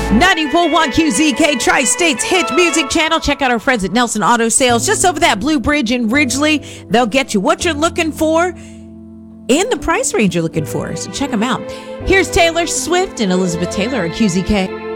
94.1 QZK Tri-States Hit Music Channel. Check out our friends at Nelson Auto Sales just over that Blue Bridge in Ridgely. They'll get you what you're looking for and the price range you're looking for. So check them out. Here's Taylor Swift and Elizabeth Taylor at QZK.